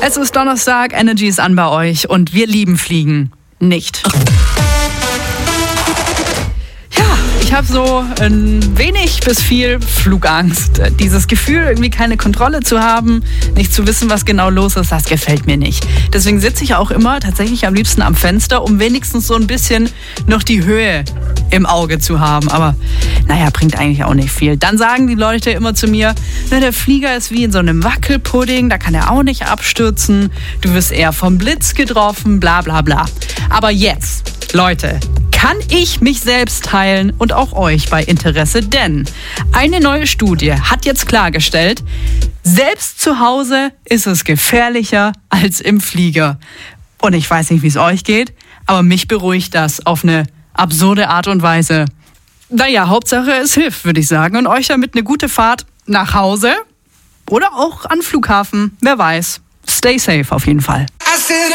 Es ist Donnerstag, Energy ist an bei euch und wir lieben Fliegen nicht. Ich habe so ein wenig bis viel Flugangst. Dieses Gefühl, irgendwie keine Kontrolle zu haben, nicht zu wissen, was genau los ist, das gefällt mir nicht. Deswegen sitze ich auch immer tatsächlich am liebsten am Fenster, um wenigstens so ein bisschen noch die Höhe im Auge zu haben. Aber naja, bringt eigentlich auch nicht viel. Dann sagen die Leute immer zu mir, der Flieger ist wie in so einem Wackelpudding, da kann er auch nicht abstürzen. Du wirst eher vom Blitz getroffen, bla bla bla. Aber jetzt, Leute, kann ich mich selbst heilen und auch euch bei Interesse, denn eine neue Studie hat jetzt klargestellt, selbst zu Hause ist es gefährlicher als im Flieger. Und ich weiß nicht, wie es euch geht, aber mich beruhigt das auf eine absurde Art und Weise. Naja, Hauptsache es hilft, würde ich sagen, und euch damit eine gute Fahrt nach Hause oder auch an Flughafen, wer weiß. Stay safe auf jeden Fall.